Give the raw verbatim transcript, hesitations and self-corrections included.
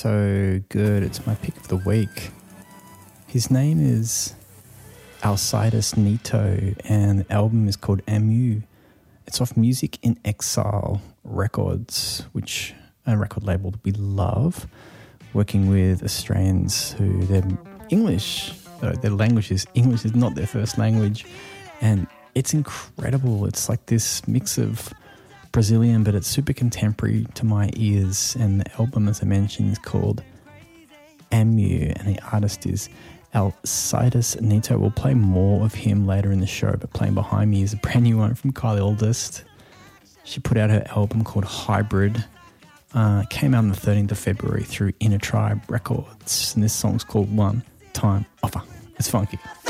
so good. It's my pick of the week. His name is Alcides Neto, and the album is called Amu. It's off Music in Exile Records, which a record label that we love, working with Australians who their English, uh, their language is English is not their first language, and it's incredible. It's like this mix of Brazilian, but it's super contemporary to my ears. And the album, as I mentioned, is called Amu, and the artist is Alcides Neto. We'll play more of him later in the show, but playing behind me is a brand new one from Kylie Oldest. She put out her album called Hybrid. Uh, came out on the thirteenth of February through Inner Tribe Records, and this song's called One Time Offer. It's funky.